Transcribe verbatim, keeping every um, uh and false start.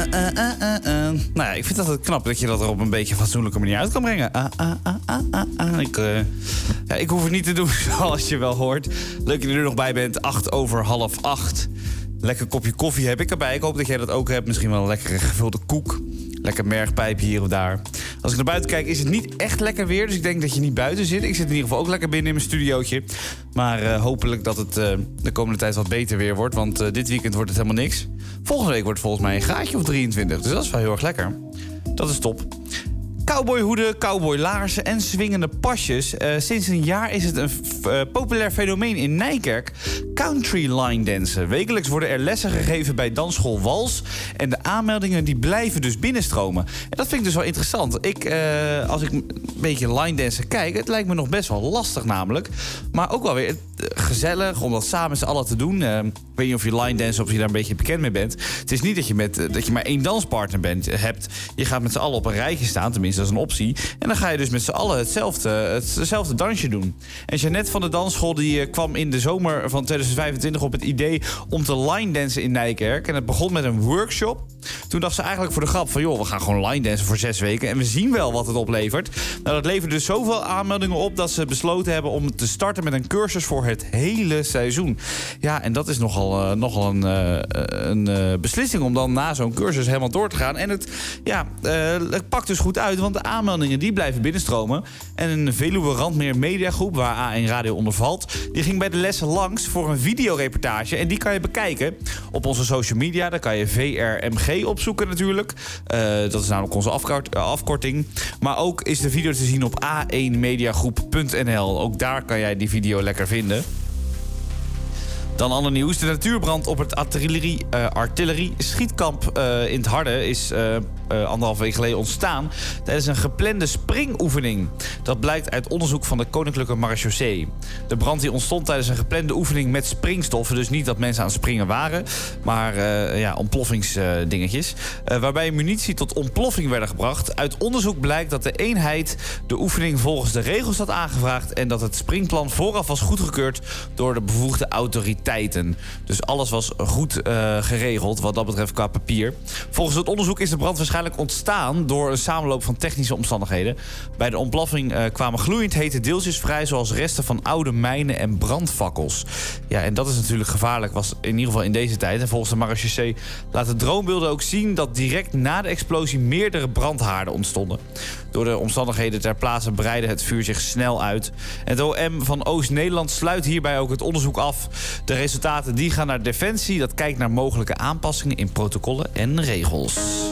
uh, uh, uh, uh. Nou ja, ik vind dat het knap dat je dat er op een beetje fatsoenlijke manier uit kan brengen. Uh, uh, uh, uh, uh, uh. Ik, uh, ja, ik hoef het niet te doen, zoals je wel hoort. Leuk dat je er nog bij bent. Acht over half acht. Lekker kopje koffie heb ik erbij. Ik hoop dat jij dat ook hebt. Misschien wel een lekkere gevulde koek. Lekker mergpijpje hier of daar. Als ik naar buiten kijk is het niet echt lekker weer. Dus ik denk dat je niet buiten zit. Ik zit in ieder geval ook lekker binnen in mijn studiootje. Maar uh, hopelijk dat het uh, de komende tijd wat beter weer wordt. Want uh, dit weekend wordt het helemaal niks. Volgende week wordt het volgens mij een graadje of drieëntwintig. Dus dat is wel heel erg lekker. Dat is top. Cowboyhoeden, cowboylaarzen en swingende pasjes. Uh, sinds een jaar is het een f- uh, populair fenomeen in Nijkerk. Country line dansen. Wekelijks worden er lessen gegeven bij dansschool Wals. En de aanmeldingen die blijven dus binnenstromen. En dat vind ik dus wel interessant. Ik, uh, als ik een beetje line dansen kijk, het lijkt me nog best wel lastig namelijk. Maar ook wel weer uh, gezellig om dat samen met z'n allen te doen. Uh, ik weet niet of je line dansen, of je daar een beetje bekend mee bent. Het is niet dat je, met, uh, dat je maar één danspartner bent, uh, hebt. Je gaat met z'n allen op een rijtje staan, tenminste dat is een optie. En dan ga je dus met z'n allen hetzelfde, hetzelfde dansje doen. En Jeannette van de dansschool die kwam in de zomer van twintig vijfentwintig op het idee om te line dansen in Nijkerk. En het begon met een workshop. Toen dacht ze eigenlijk voor de grap van joh, we gaan gewoon line dansen voor zes weken en we zien wel wat het oplevert. Nou, dat leverde dus zoveel aanmeldingen op dat ze besloten hebben om te starten met een cursus voor het hele seizoen. Ja, en dat is nogal, uh, nogal een, uh, een uh, beslissing om dan na zo'n cursus helemaal door te gaan. En het, ja, uh, het pakt dus goed uit, want de aanmeldingen die blijven binnenstromen. En een Veluwe Randmeer mediagroep, waar A één Radio onder valt, die ging bij de lessen langs voor een videoreportage. En die kan je bekijken op onze social media. Daar kan je V R M G opzoeken natuurlijk. Uh, dat is namelijk onze afkort, uh, afkorting. Maar ook is de video te zien op a één mediagroep punt n l. Ook daar kan jij die video lekker vinden. Dan ander nieuws. De natuurbrand op het artillerie, uh, artillerie schietkamp uh, in het Harde is uh, uh, anderhalf week geleden ontstaan tijdens een geplande springoefening. Dat blijkt uit onderzoek van de Koninklijke Marechaussee. De brand die ontstond tijdens een geplande oefening met springstoffen. Dus niet dat mensen aan het springen waren, maar uh, ja, ontploffingsdingetjes. Uh, uh, waarbij munitie tot ontploffing werden gebracht. Uit onderzoek blijkt dat de eenheid de oefening volgens de regels had aangevraagd en dat het springplan vooraf was goedgekeurd door de bevoegde autoriteiten. Dus alles was goed uh, geregeld wat dat betreft qua papier. Volgens het onderzoek is de brand waarschijnlijk ontstaan door een samenloop van technische omstandigheden. Bij de ontploffing uh, kwamen gloeiend hete deeltjes vrij, zoals resten van oude mijnen en brandfakkels. Ja, en dat is natuurlijk gevaarlijk, was in ieder geval in deze tijd. En volgens de marechaussee laten droombeelden ook zien dat direct na de explosie meerdere brandhaarden ontstonden. Door de omstandigheden ter plaatse breidde het vuur zich snel uit. En het O M van Oost-Nederland sluit hierbij ook het onderzoek af. De resultaten die gaan naar Defensie. Dat kijkt naar mogelijke aanpassingen in protocollen en regels.